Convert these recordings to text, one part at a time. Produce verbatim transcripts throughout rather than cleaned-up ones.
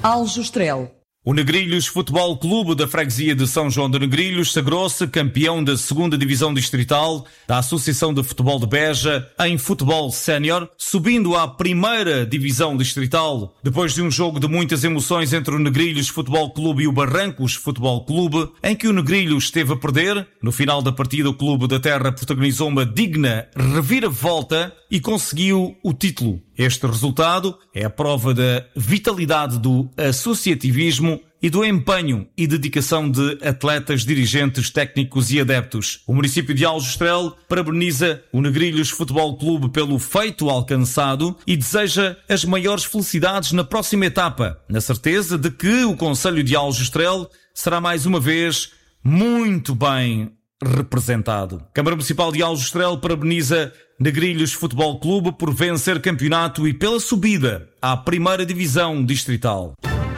Aljustrel. O Negrilhos Futebol Clube da Freguesia de São João de Negrilhos sagrou-se campeão da segunda Divisão Distrital da Associação de Futebol de Beja em futebol sénior, subindo à primeira Divisão Distrital. Depois de um jogo de muitas emoções entre o Negrilhos Futebol Clube e o Barrancos Futebol Clube, em que o Negrilhos esteve a perder, no final da partida o Clube da Terra protagonizou uma digna reviravolta e conseguiu o título. Este resultado é a prova da vitalidade do associativismo e do empenho e dedicação de atletas, dirigentes, técnicos e adeptos. O município de Aljustrel parabeniza o Negrilhos Futebol Clube pelo feito alcançado e deseja as maiores felicidades na próxima etapa, na certeza de que o concelho de Aljustrel será mais uma vez muito bem representado. Câmara Municipal de Aljustrel parabeniza Negrilhos Futebol Clube por vencer campeonato e pela subida à primeira Divisão Distrital.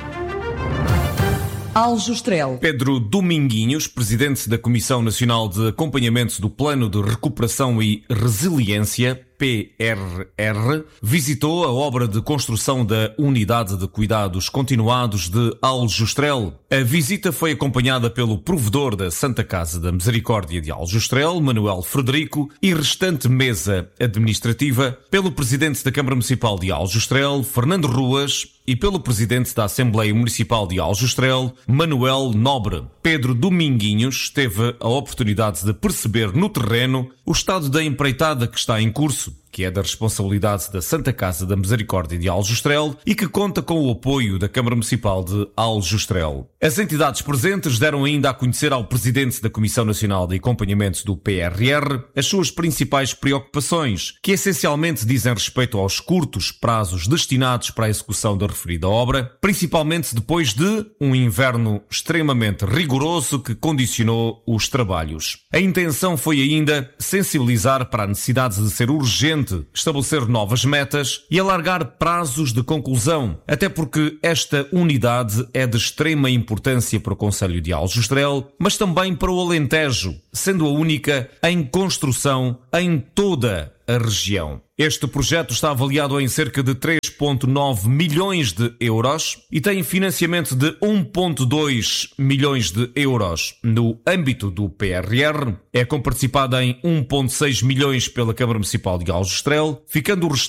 Aljustrel. Pedro Dominguinhos, presidente da Comissão Nacional de Acompanhamento do Plano de Recuperação e Resiliência, P R R, visitou a obra de construção da Unidade de Cuidados Continuados de Aljustrel. A visita foi acompanhada pelo provedor da Santa Casa da Misericórdia de Aljustrel, Manuel Frederico, e restante mesa administrativa, pelo presidente da Câmara Municipal de Aljustrel, Fernando Ruas, e pelo presidente da Assembleia Municipal de Aljustrel, Manuel Nobre. Pedro Dominguinhos teve a oportunidade de perceber no terreno o estado da empreitada que está em curso, que é da responsabilidade da Santa Casa da Misericórdia de Aljustrel e que conta com o apoio da Câmara Municipal de Aljustrel. As entidades presentes deram ainda a conhecer ao Presidente da Comissão Nacional de Acompanhamento do P R R as suas principais preocupações, que essencialmente dizem respeito aos curtos prazos destinados para a execução da referida obra, principalmente depois de um inverno extremamente rigoroso que condicionou os trabalhos. A intenção foi ainda sensibilizar para a necessidade de ser urgente estabelecer novas metas e alargar prazos de conclusão, até porque esta unidade é de extrema importância para o concelho de Aljustrel, mas também para o Alentejo, sendo a única em construção em toda a região. Este projeto está avaliado em cerca de três vírgula nove milhões de euros e tem financiamento de um vírgula dois milhões de euros no âmbito do P R R. É comparticipada em um vírgula seis milhões pela Câmara Municipal de Aljustrel, ficando o